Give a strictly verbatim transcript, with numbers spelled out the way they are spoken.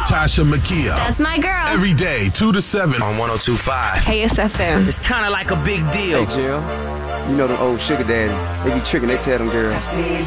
Tasha Makia. That's my girl. Every day, two to seven on one oh two point five. K S F M. It's kind of like a big deal. Hey, Jill. You know them old sugar daddy. They be tricking, they tell them girls.